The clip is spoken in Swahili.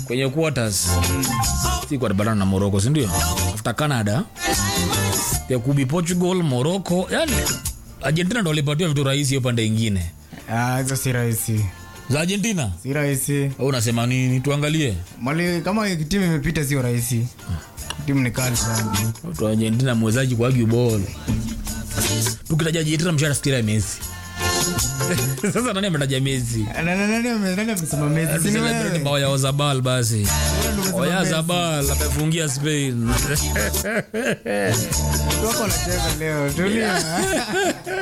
kwenye quarters. Si kwa barani na Morocco, si ndio? After Canada, pia kubi Portugal, Morocco, yani Argentina ndio walipatiwa vitu rahisi hiyo pande nyingine. Hizo si rahisi. Za Argentina? Si rahisi. Wewe unasema nini? Tuangalie. Mali kama timu imepita sio rahisi. Timu ni kali sana. Watu wa Argentina mwezaji kwa ball. Tukitaja Argentina mshara fikira Messi. Sasa nani ametaja Messi? Nani amesema Messi? Si ni bao ya Ozabal basi. Oyazabal amefungia Spain. Wako wanacheza leo. Tulia.